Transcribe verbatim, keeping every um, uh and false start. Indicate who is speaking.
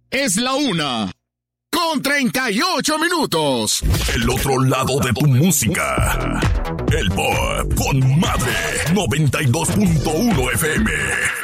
Speaker 1: Es la una con treinta y ocho minutos.
Speaker 2: El otro lado de tu música. El Pop con Madre noventa y dos punto uno F M.